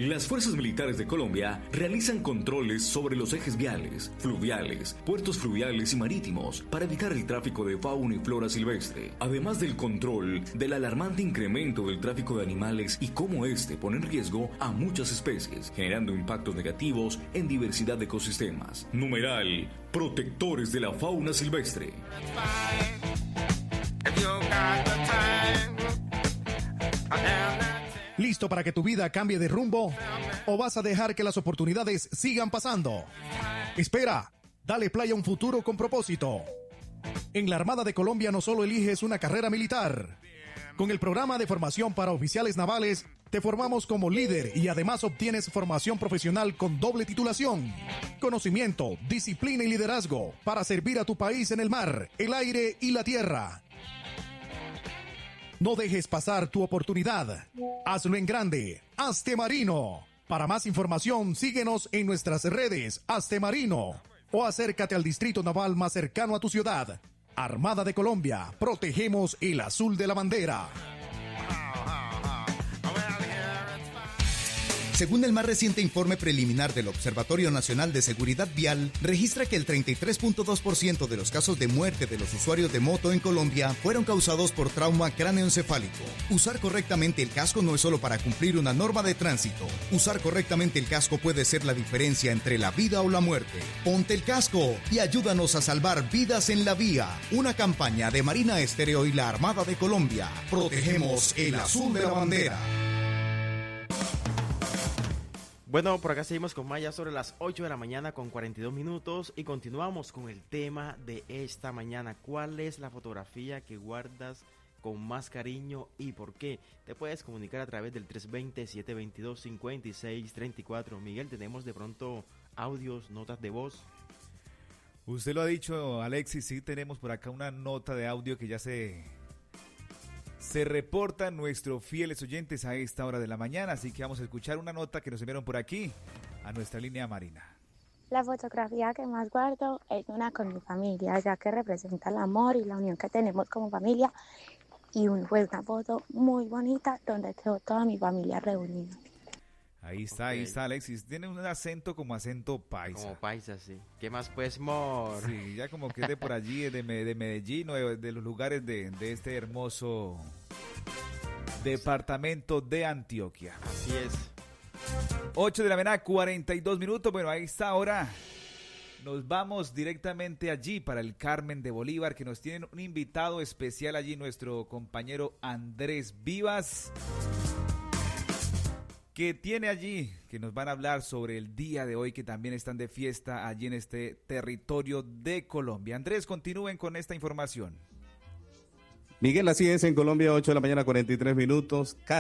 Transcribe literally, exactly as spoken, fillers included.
Las fuerzas militares de Colombia realizan controles sobre los ejes viales, fluviales, puertos fluviales y marítimos para evitar el tráfico de fauna y flora silvestre, además del control del alarmante incremento del tráfico de animales y cómo este pone en riesgo a muchas especies, generando impactos negativos en diversidad de ecosistemas. Numeral: protectores de la fauna silvestre. ¿Listo para que tu vida cambie de rumbo? ¿O vas a dejar que las oportunidades sigan pasando? Espera, dale play a un futuro con propósito. En la Armada de Colombia no solo eliges una carrera militar. Con el programa de formación para oficiales navales, te formamos como líder y además obtienes formación profesional con doble titulación. Conocimiento, disciplina y liderazgo para servir a tu país en el mar, el aire y la tierra. No dejes pasar tu oportunidad. Hazlo en grande. Hazte Marino. Para más información, síguenos en nuestras redes Hazte Marino o acércate al distrito naval más cercano a tu ciudad. Armada de Colombia. Protegemos el azul de la bandera. Según el más reciente informe preliminar del Observatorio Nacional de Seguridad Vial, registra que el treinta y tres punto dos por ciento de los casos de muerte de los usuarios de moto en Colombia fueron causados por trauma cráneoencefálico. Usar correctamente el casco no es solo para cumplir una norma de tránsito. Usar correctamente el casco puede ser la diferencia entre la vida o la muerte. Ponte el casco y ayúdanos a salvar vidas en la vía. Una campaña de Marina Estéreo y la Armada de Colombia. Protegemos el azul de la bandera. Bueno, por acá seguimos con Maya sobre las ocho de la mañana con cuarenta y dos minutos y continuamos con el tema de esta mañana. ¿Cuál es la fotografía que guardas con más cariño y por qué? Te puedes comunicar a través del tres dos cero, siete dos dos, cinco seis tres cuatro. Miguel, tenemos de pronto audios, notas de voz. Usted lo ha dicho, Alexis, sí tenemos por acá una nota de audio que ya se... Se reportan nuestros fieles oyentes a esta hora de la mañana, así que vamos a escuchar una nota que nos enviaron por aquí a nuestra línea Marina. La fotografía que más guardo es una con mi familia, ya que representa el amor y la unión que tenemos como familia, y un, pues una foto muy bonita donde quedó toda mi familia reunida. Ahí está, Okay. ahí está Alexis, tiene un acento como acento paisa. Como paisa, sí. ¿Qué más pues, Mor? Sí, ya como que es de por allí, de, de Medellín o de, de los lugares de, de este hermoso departamento de Antioquia. Así es. ocho de la mañana, cuarenta y dos minutos. Bueno, ahí está ahora. Nos vamos directamente allí para el Carmen de Bolívar, que nos tienen un invitado especial allí, nuestro compañero Andrés Vivas, que tiene allí, que nos van a hablar sobre el día de hoy, que también están de fiesta allí en este territorio de Colombia. Andrés, continúen con esta información. Miguel, así es, en Colombia, ocho de la mañana, cuarenta y tres minutos.